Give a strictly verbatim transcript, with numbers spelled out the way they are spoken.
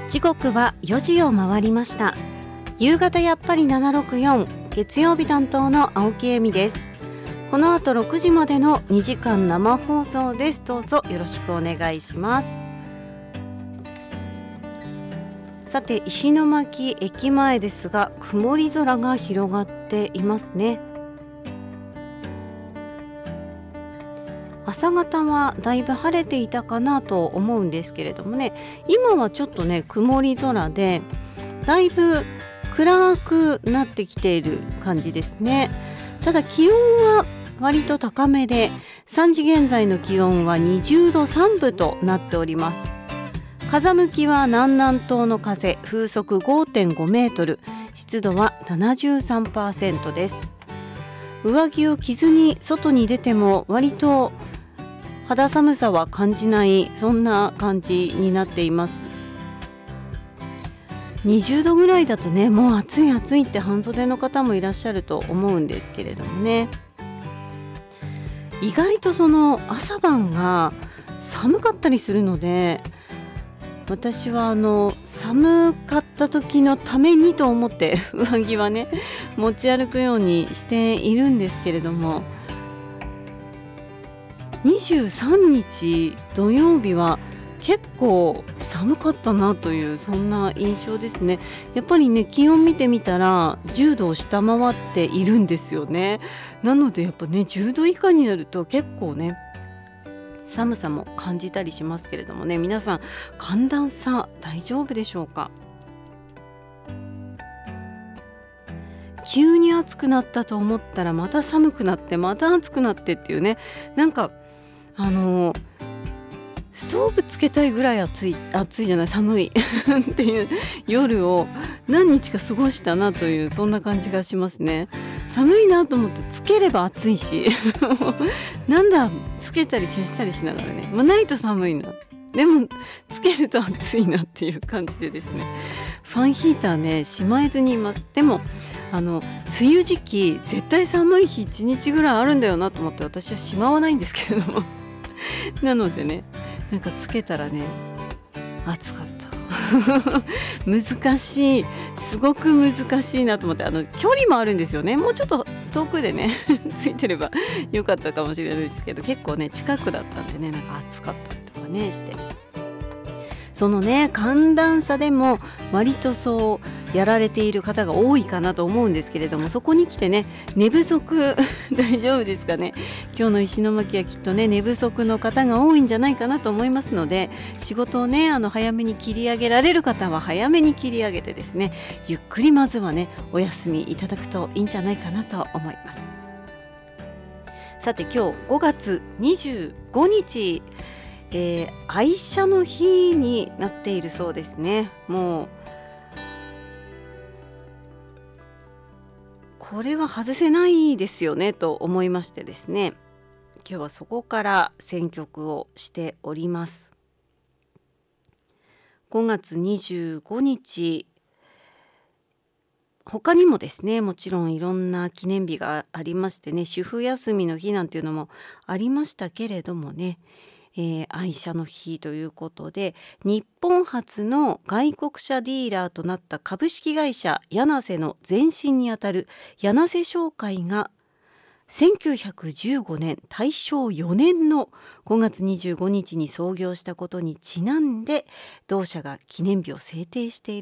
時刻はよじを回りました。夕方やっぱりななろくよん、月曜日担当の青木恵美です。この後ろくじまでのにじかん生放送です。どうぞよろしくお願いします。さて、石巻駅前ですが、曇り空が広がっていますね。朝方はだいぶ晴れていたかなと思うんですけれどもね、今はちょっとね曇り空でだいぶ暗くなってきている感じですね。ただ気温は割と高めで、さんじ現在の気温はにじゅうどさんぶとなっております。風向きは南南東の風、風速 ごてんごメートル、湿度は ななじゅうさんパーセント です。上着を着ずに外に出ても割と肌寒さは感じない、そんな感じになっています。にじゅうどぐらいだとね、もう暑い暑いって半袖の方もいらっしゃると思うんですけれどもね、意外とその朝晩が寒かったりするので、私はあの寒かった時のためにと思って上着はね持ち歩くようにしているんですけれども、にじゅうさんにち土曜日は結構寒かったなという、そんな印象ですね。やっぱりね、気温見てみたらじゅうどを下回っているんですよね。なのでやっぱね、じゅうど以下になると結構ね寒さも感じたりしますけれどもね、皆さん寒暖差大丈夫でしょうか。急に暑くなったと思ったらまた寒くなって、また暑くなってっていうね、なんかあのストーブつけたいぐらい暑い暑いじゃない寒いっていう夜を何日か過ごしたなという、そんな感じがしますね。寒いなと思ってつければ暑いしなんだつけたり消したりしながらね、もうないと寒いな、でもつけると暑いなっていう感じでですね、ファンヒーターねしまえずにいます。でもあの梅雨時期絶対寒い日いちにちぐらいあるんだよなと思って、私はしまわないんですけれどもなのでね、なんかつけたらね暑かった難しい、すごく難しいなと思って、あの距離もあるんですよね。もうちょっと遠くでねついてればよかったかもしれないですけど、結構ね近くだったんでね、なんか暑かったりとかねして、そのね寒暖差でも割とそうやられている方が多いかなと思うんですけれども、そこに来てね寝不足大丈夫ですかね。今日の石巻はきっとね寝不足の方が多いんじゃないかなと思いますので、仕事をねあの早めに切り上げられる方は早めに切り上げてですね、ゆっくりまずはねお休みいただくといいんじゃないかなと思います。さて、今日ごがつにじゅうごにち、えー、愛車の日になっているそうですね。もうこれは外せないですよねと思いましてですね、今日はそこから選曲をしております。ごがつにじゅうごにち、他にもですね、もちろんいろんな記念日がありましてね、主婦休みの日なんていうのもありましたけれどもね、えー、愛車の日ということで、日本初の外国車ディーラーとなった株式会社柳瀬の前身にあたる柳瀬商会がせんきゅうひゃくじゅうごねん大正よねんのごがつにじゅうごにちに創業したことにちなんで、同社が記念日を制定してい